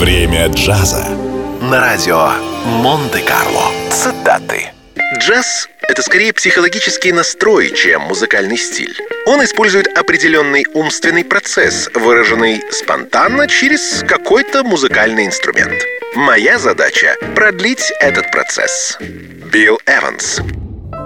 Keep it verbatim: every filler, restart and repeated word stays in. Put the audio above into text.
Время джаза на радио Монте-Карло. Цитаты. Джаз — это скорее психологический настрой, чем музыкальный стиль. Он использует определенный умственный процесс, выраженный спонтанно через какой-то музыкальный инструмент. Моя задача — продлить этот процесс. Билл Эванс.